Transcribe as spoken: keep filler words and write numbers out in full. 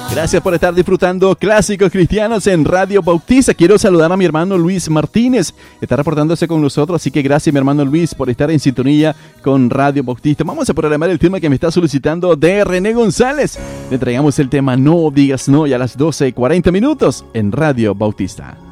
Gracias por estar disfrutando Clásicos Cristianos en Radio Bautista. Quiero saludar a mi hermano Luis Martínez. Está reportándose con nosotros, así que gracias mi hermano Luis por estar en sintonía con Radio Bautista. Vamos a programar el tema que me está solicitando de René González. Le traigamos el tema No Digas No y a las doce cuarenta minutos en Radio Bautista.